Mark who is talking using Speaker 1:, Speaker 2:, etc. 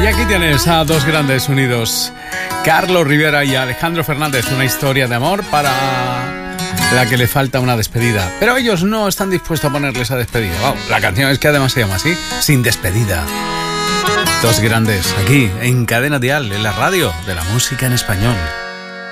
Speaker 1: Y aquí tienes a dos grandes unidos, Carlos Rivera y Alejandro Fernández, una historia de amor para la que le falta una despedida. Pero ellos no están dispuestos a ponerle esa despedida. Wow, la canción es que además se llama así, Sin Despedida. Dos grandes aquí en Cadena Dial, en la radio de la música en español.